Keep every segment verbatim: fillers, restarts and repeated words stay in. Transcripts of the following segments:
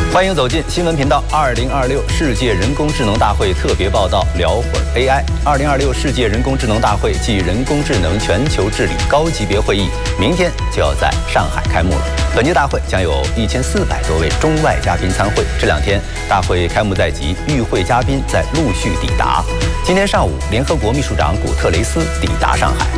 欢迎走进新闻频道二零二六世界人工智能大会特别报道，聊会儿 A I。二零二六世界人工智能大会暨人工智能全球治理高级别会议，明天就要在上海开幕了。本届大会将有一千四百多位中外嘉宾参会。这两天大会开幕在即，与会嘉宾在陆续抵达。今天上午，联合国秘书长古特雷斯抵达上海。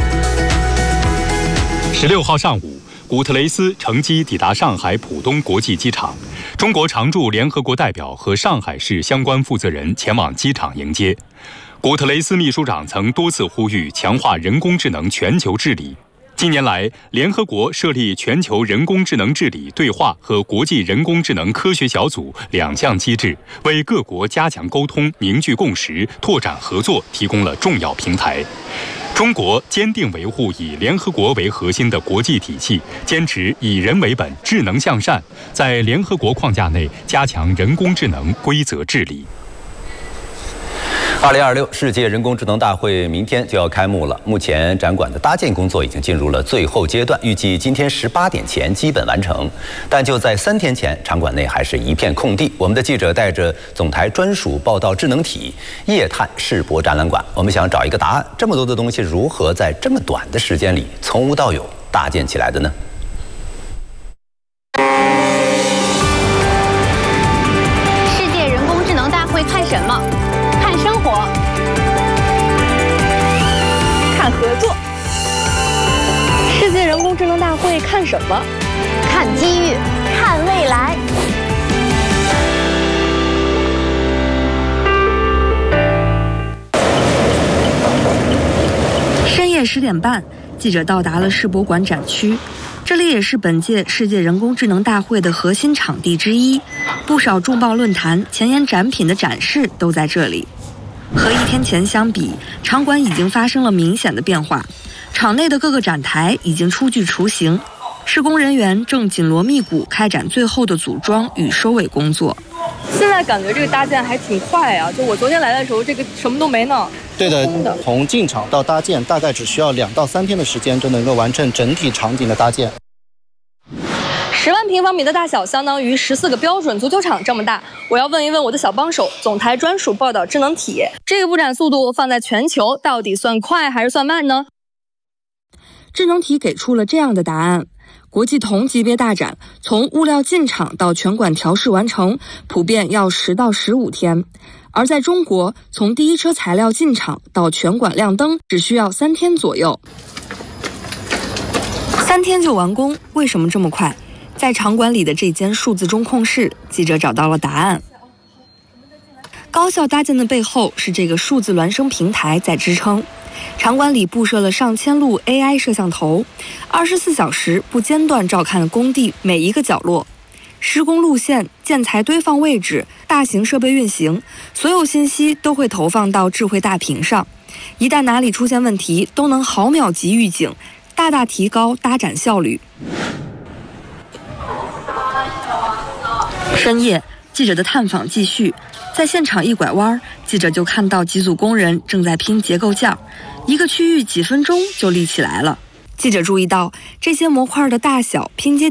十六号上午，古特雷斯乘机抵达上海浦东国际机场，中国常驻联合国代表和上海市相关负责人前往机场迎接。古特雷斯秘书长曾多次呼吁强化人工智能全球治理。近年来，联合国设立全球人工智能治理对话和国际人工智能科学小组两项机制，为各国加强沟通、凝聚共识、拓展合作提供了重要平台。中国坚定维护以联合国为核心的国际体系，坚持以人为本、智能向善，在联合国框架内加强人工智能规则治理。 二零二六世界人工智能大会明天就要开幕了。目前展馆的搭建工作已经进入了最后阶段，预计今天十八点前基本完成。但就在三天前，场馆内还是一片空地。我们的记者带着总台专属报道智能体夜探世博展览馆，我们想找一个答案：这么多的东西如何在这么短的时间里从无到有搭建起来的呢？ 世界人工智能大会看什么？看生活， 看合作。世界人工智能大会看什么？ 看机遇，看未来。 深夜十点半，记者到达了世博馆展区，这里也是本届世界人工智能大会的核心场地之一，不少重磅论坛、前沿展品的展示都在这里。和一天前相比，场馆已经发生了明显的变化，场内的各个展台已经初具雏形，施工人员正紧锣密鼓开展最后的组装与收尾工作。 现在感觉这个搭建还挺快啊！就我昨天来的时候，这个什么都没呢。 对的，从进场到搭建大概只需要两到三天的时间就能够完成整体场景的搭建。 十万平方米的大小相当于十四个标准足球场这么大。我要问一问我的小帮手，总台专属报道智能体，这个布展速度放在全球到底算快还是算慢呢？ 智能体给出了这样的答案：国际同级别大展，从物料进场到全馆调试完成，普遍要十到十五天；而在中国，从第一车材料进场到全馆亮灯，只需要三天左右。三天就完工，为什么这么快？在场馆里的这间数字中控室，记者找到了答案。高效搭建的背后是这个数字孪生平台在支撑。场馆里布设了上千路 A I 摄像头，二十四小时不间断照看工地每一个角落，施工路线、建材堆放位置、大型设备运行，所有信息都会投放到智慧大屏上。一旦哪里出现问题，都能毫秒级预警，大大提高搭展效率。深夜，记者的探访继续。在现场一拐弯，记者就看到几组工人正在拼结构件，一个区域几分钟就立起来了。记者注意到，这些模块的大小拼接